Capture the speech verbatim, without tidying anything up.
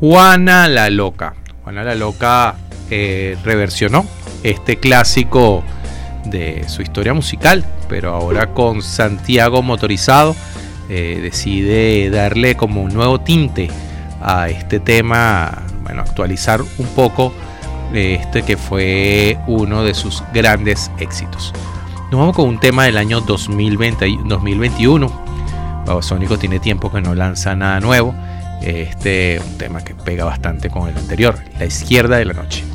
Juana la Loca. Juana la Loca eh, reversionó este clásico de su historia musical, pero ahora con Santiago Motorizado eh, decide darle como un nuevo tinte a este tema, bueno, actualizar un poco este que fue uno de sus grandes éxitos. Nos vamos con un tema del año dos mil veinte, dos mil veintiuno. Babasónicos tiene tiempo que no lanza nada nuevo. Este un tema que pega bastante con el anterior, La Izquierda de la Noche.